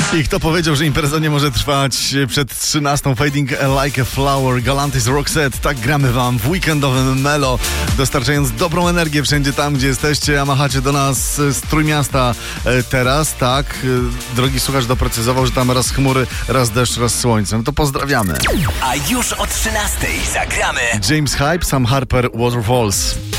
I kto powiedział, że impreza nie może trwać przed 13? Fading Like a Flower, Galantis Roxette. Tak gramy wam w weekendowym Melo, dostarczając dobrą energię wszędzie tam, gdzie jesteście, a machacie do nas z Trójmiasta teraz, tak? Drogi słuchacz doprecyzował, że tam raz chmury, raz deszcz, raz słońce. No to pozdrawiamy. A już o 13 zagramy James Hype, Sam Harper, Waterfalls.